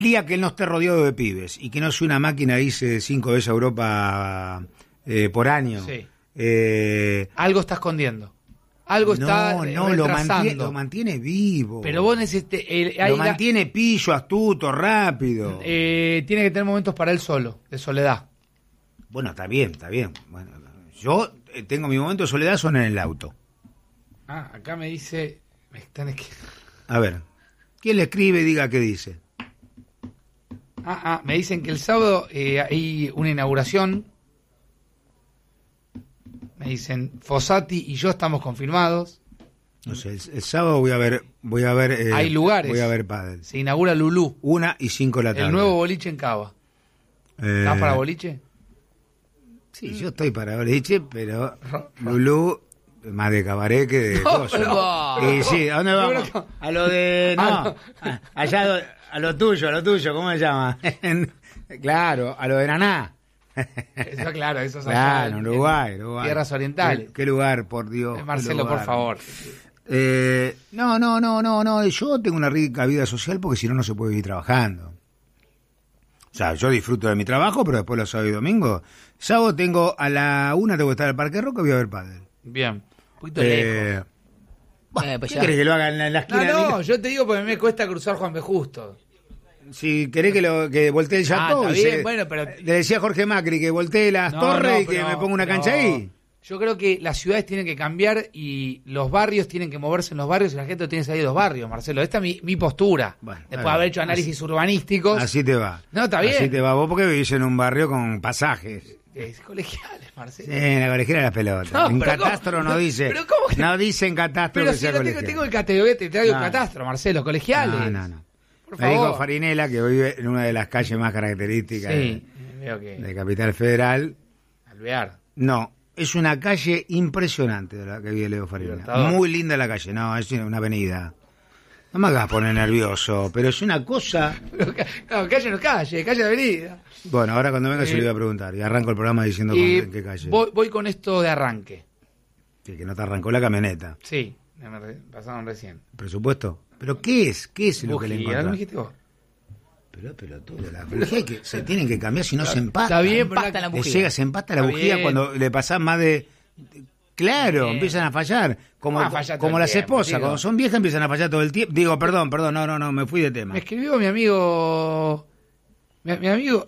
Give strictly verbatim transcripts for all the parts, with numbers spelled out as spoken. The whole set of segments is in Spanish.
día que él no esté rodeado de pibes y que no sea una máquina que hice cinco veces a Europa eh, por año. Sí. Eh, Algo está escondiendo. Algo no, está no, lo retrasando. mantiene, lo mantiene vivo. Pero vos necesitas... Eh, lo mantiene la... pillo, astuto, rápido. Eh, tiene que tener momentos para él solo, de soledad. Bueno, está bien, está bien. Bueno, yo tengo mi momento de soledad, son en el auto. Ah, acá me dice... Me están esqu... A ver, ¿quién le escribe? Diga qué dice. Ah, ah, me dicen que el sábado eh, hay una inauguración. Me dicen, Fossati y yo estamos confirmados. No sé, el, el sábado voy a ver... Voy a ver eh, hay lugares. Voy a ver pádel. Se inaugura Lulú. Una y cinco de la tarde. El nuevo boliche en Cava. Eh... ¿Estás para boliche? Sí, yo estoy para boliche, pero Lulú... Más de cabaret que de cosas. No. Y sí, ¿a dónde vamos? A lo de... No, a, allá a lo tuyo, a lo tuyo, ¿cómo se llama? Claro, a lo de Naná. Eso, claro, eso es claro, allá en Uruguay, Uruguay. Tierras orientales. ¿Qué, qué lugar, por Dios? Marcelo, por favor. Eh, no, no, no, no, no. Yo tengo una rica vida social porque si no, no se puede vivir trabajando. O sea, yo disfruto de mi trabajo, pero después los sábados y domingos. Sábado tengo a la una, tengo que estar al Parque Roca y voy a ver pádel. Bien. Un poquito eh, lejos. Bueno, Eh, pues ¿qué ya. querés que lo hagan en la esquina? No, no, de... yo te digo porque me cuesta cruzar Juan B. Justo. Si querés que lo que voltee el Chateau, Ah, está bien, se- bueno, pero... le decía a Jorge Macri que voltee las No, torres no, y que pero- me ponga una pero cancha ahí. Yo creo que las ciudades tienen que cambiar y los barrios tienen que moverse en los barrios y la gente tiene que salir de los barrios, Marcelo. Esta es mi, mi postura. Bueno, Después de bien. haber hecho análisis Así- urbanísticos. Así te va. No, está bien. Así te va vos porque vivís en un barrio con pasajes. Es colegiales, Marcelo. Sí, en la colegiera de las pelotas. No, en pero catastro ¿cómo? no dice. Pero ¿cómo que- No dice en catastro Pero que si sea no tengo, colegial. tengo el catastro, te traigo No. el catastro, Marcelo, colegiales. No, no, no. Por Me dijo favor. Farinela que vive en una de las calles más características Sí, de, veo que... de Capital Federal. Alvear. No, es una calle impresionante de la que vive Leo Farinela. Libertador. Muy linda la calle, no, es una avenida. No me hagas poner nervioso, pero es una cosa... Pero ca- No, calle no es calle, calle de avenida. Bueno, ahora cuando venga se Eh, lo iba a preguntar. Y arranco el programa diciendo Y con- en qué calle. voy, voy con esto de arranque. Sí, que no te arrancó la camioneta. Sí, me re- pasaron recién. ¿Presupuesto? ¿Pero qué es? ¿Qué es lo que le Bujía, ¿no me encontrás? dijiste vos? Pero pelotudo, la bujía que se tienen que cambiar si no se empata. Está bien, pero Empata la- la Le bujía. llega, se empata la Está bujía bien. cuando le pasás más de... Claro, Bien. empiezan a fallar. Como, Ah, falla todo como el las tiempo, esposas, digo. cuando son viejas empiezan a fallar todo el tiempo. Digo, perdón, perdón, no, no, no, me fui de tema. Me escribió mi amigo... Mi, mi amigo...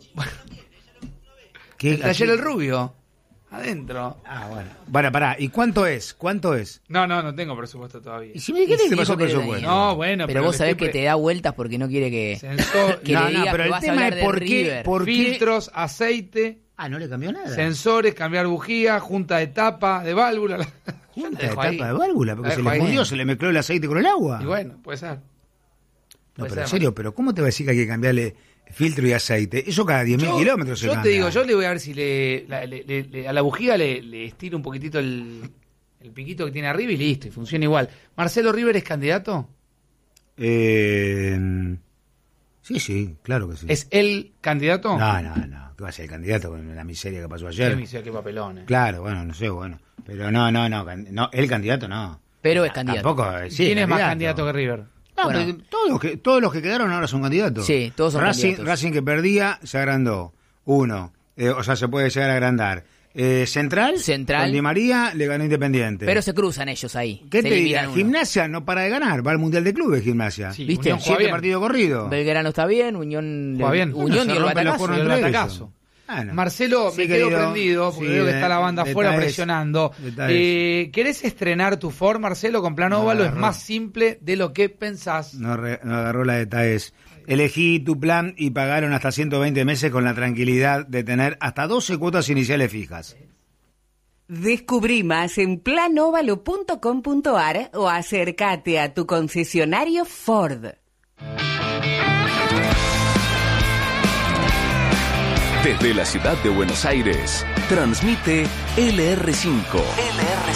¿Qué- El taller El Rubio. Adentro. Ah, bueno. Bueno, pará, ¿y cuánto es? ¿Cuánto es? No, no, no tengo presupuesto todavía. ¿Y si me dijiste Y que sí, pasó porque- presupuesto? No, bueno, Pero pero vos le sabés estoy que pre- te da vueltas porque no quiere que... Sensor, que No, le no, diga pero que el vas a tema hablar es de por qué- River. por- qué- filtros, aceite, Ah, no le cambió nada. sensores, cambiar bujía, junta de tapa, de válvula. Yo la Junta de dejo tapa ahí. de válvula, porque La se dejo le ahí. fundió, se le mezcló el aceite con el agua. Y bueno, puede ser. No, puede pero en ser, serio, pero ¿cómo te va a decir que hay que cambiarle filtro y aceite? Eso cada diez mil Yo- kilómetros se Yo cambia. te digo, yo le voy a ver si le, la- le- le- le- a la bujía le, le estiro un poquitito el, el piquito que tiene arriba y listo, y funciona igual. ¿Marcelo River es candidato? Eh, sí, sí, claro que sí. ¿Es el candidato? No, no, no. ¿Qué va a ser el candidato con la miseria que pasó Qué ayer? miseria, qué papelones. Claro, bueno, no sé, bueno. Pero no, no, no. can- no el candidato no. Pero es Ah, candidato. Tampoco, eh, sí, ¿Quién es más candidato que River? No, Bueno. pero todos los, que, todos los que quedaron ahora son candidatos. Sí, todos son Racing, candidatos. Racing que perdía se agrandó. Uno. Eh, o sea, se puede llegar a agrandar. Eh, Central, Central. con Di María le ganó Independiente. Pero se cruzan ellos ahí. ¿Qué se te eliminan diría? uno. Gimnasia no para de ganar. Va al Mundial de Clubes, Gimnasia. Sí, ¿Viste? Unión juega Siete bien. partidos corridos. Belgrano está bien, Unión... Juega bien. Unión Bueno, se dio el rompen los batacazo. cuernos dio el entre batacazo. ellos. Bueno. Marcelo, Sí, me quedo querido. prendido porque Sí, veo que de- está la banda afuera detalles, presionando. detalles. Eh, ¿Querés estrenar tu Ford, Marcelo, con plan óvalo? Es agarró. más simple de lo que pensás. No, re- no agarró la detalles. Elegí tu plan y pagaron hasta ciento veinte meses con la tranquilidad de tener hasta doce cuotas iniciales fijas. Descubrí más en planovalo punto com punto ar o acércate a tu concesionario Ford. Desde la ciudad de Buenos Aires, transmite L R cinco. L R